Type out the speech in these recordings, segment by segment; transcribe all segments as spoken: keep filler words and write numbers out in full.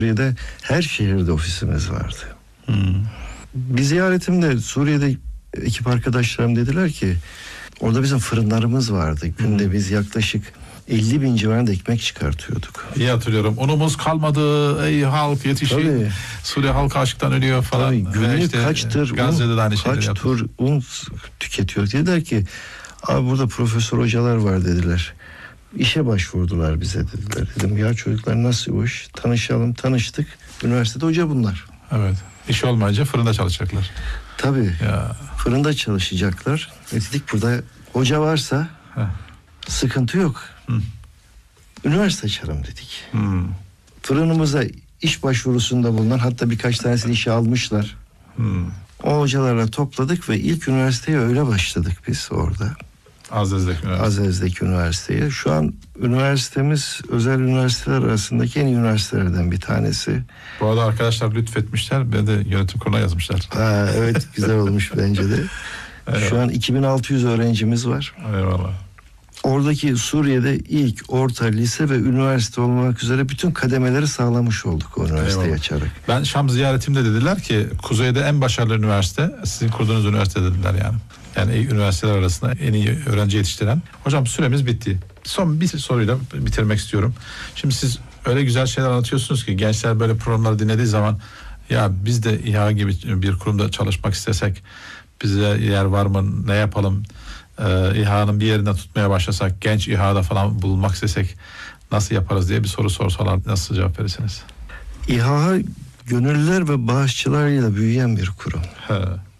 Suriye'de her şehirde ofisimiz vardı. Hmm. Bir ziyaretimde Suriye'de ekip arkadaşlarım dediler ki orada bizim fırınlarımız vardı. Günde hmm. biz yaklaşık elli bin civarında ekmek çıkartıyorduk. İyi hatırlıyorum. Unumuz kalmadı. Ey halk yetişin. Tabii. Suriye halkı açlıktan ölüyor falan. Tabii, günlük işte kaç tır un, kaç tur un tüketiyor. Dediler ki abi burada profesör hocalar var dediler. İşe başvurdular bize dediler. Dedim ya çocuklar nasıl bu iş? Tanışalım. Tanıştık. Üniversitede hoca bunlar. Evet. İş olmayınca fırında çalışacaklar. Tabii. Ya. Fırında çalışacaklar. E dedik burada hoca varsa Heh. sıkıntı yok. Hı. Üniversite açalım dedik. Hı. Fırınımıza iş başvurusunda bulunan, hatta birkaç tanesini işe almışlar. Hı. O hocalarla topladık ve ilk üniversiteye öyle başladık biz orada. Azez'deki üniversite. Azez'deki üniversiteye. Şu an üniversitemiz özel üniversiteler arasındaki en iyi üniversitelerden bir tanesi. Bu arada arkadaşlar lütfetmişler. Ben de yönetim kuruluna yazmışlar. Ha, evet güzel olmuş bence de. Evet. Şu an iki bin altı yüz öğrencimiz var. Eyvallah. Oradaki Suriye'de ilk, orta, lise ve üniversite olmak üzere bütün kademeleri sağlamış olduk o üniversiteyi Eyvallah. açarak. Ben Şam ziyaretimde dediler ki kuzeyde en başarılı üniversite sizin kurduğunuz üniversite dediler yani. Yani üniversiteler arasında en iyi öğrenci yetiştiren. Hocam süremiz bitti. Son bir soruyla bitirmek istiyorum. Şimdi siz öyle güzel şeyler anlatıyorsunuz ki gençler böyle programları dinlediği zaman ya biz de İHA gibi bir kurumda çalışmak istesek bize yer var mı, ne yapalım? Ee, İHA'nın bir yerinde tutmaya başlasak, genç İHA'da falan bulunmak istesek nasıl yaparız diye bir soru sorsalar nasıl cevap verirsiniz? İHA gönüllüler ve bağışçılarıyla büyüyen bir kurum. He.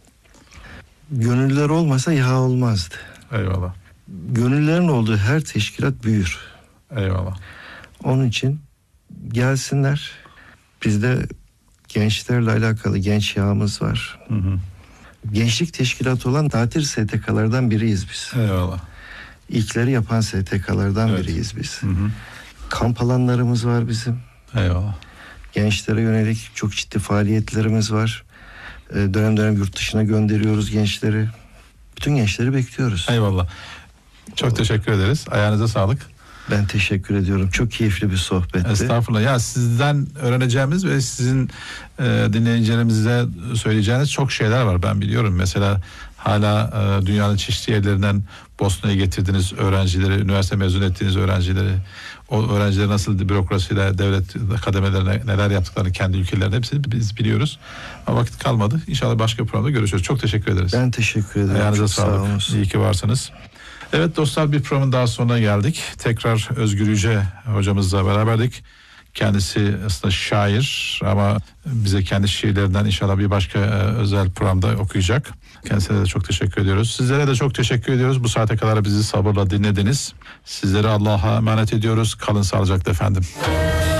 Gönüllüler olmasa İHA olmazdı. Eyvallah. Gönüllülerin olduğu her teşkilat büyür. Eyvallah. Onun için gelsinler. Bizde gençlerle alakalı genç İHA'mız var. Hı hı. Gençlik teşkilatı olan tatil S T K'lardan biriyiz biz. Eyvallah. İlkleri yapan S T K'lardan evet. biriyiz biz. Hı hı. Kamp alanlarımız var bizim. Eyvallah. Gençlere yönelik çok ciddi faaliyetlerimiz var. Dönem dönem yurt dışına gönderiyoruz gençleri. Bütün gençleri bekliyoruz. Eyvallah. Çok teşekkür ederiz. Ayağınıza sağlık. Ben teşekkür ediyorum. Çok keyifli bir sohbetti. Estağfurullah. Ya sizden öğreneceğimiz ve sizin e, dinleyicilerimize söyleyeceğiniz çok şeyler var. Ben biliyorum. Mesela hala e, dünyanın çeşitli yerlerinden Bosna'ya getirdiğiniz öğrencileri, üniversite mezun ettiğiniz öğrencileri, o öğrenciler nasıl bürokrasiyle, devlet kademelerine neler yaptıklarını kendi ülkelerinde hepsini biz biliyoruz. Ama vakit kalmadı. İnşallah başka programda görüşürüz. Çok teşekkür ederiz. Ben teşekkür ederim. Ayağınıza sağlık. İyi ki varsınız. Evet dostlar, bir programın daha sonuna geldik. Tekrar Özgür Yüce hocamızla beraberdik. Kendisi aslında şair ama bize kendi şiirlerinden inşallah bir başka özel programda okuyacak. Kendisine de çok teşekkür ediyoruz. Sizlere de çok teşekkür ediyoruz. Bu saate kadar bizi sabırla dinlediniz. Sizleri Allah'a emanet ediyoruz. Kalın sağlıcakla efendim.